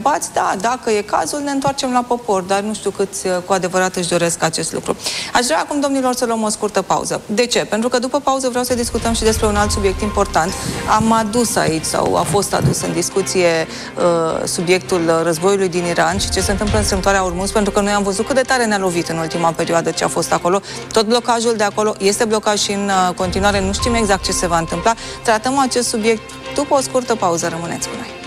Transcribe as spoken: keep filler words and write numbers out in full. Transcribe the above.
preocupați, da, dacă e cazul, ne întoarcem la popor, dar nu știu câți cu adevărat își doresc acest lucru. Aș vrea acum, domnilor, să luăm o scurtă pauză. De ce? Pentru că după pauză vreau să discutăm și despre un alt subiect important. Am adus aici, sau a fost adus în discuție, uh, subiectul războiului din Iran și ce se întâmplă în strâmtoarea Ormuz, pentru că noi am văzut cât de tare ne-a lovit în ultima perioadă ce a fost acolo. Tot blocajul de acolo este blocaj și în uh, continuare nu știm exact ce se va întâmpla. Tratăm acest subiect după o scurtă pauză. Rămâneți cu noi.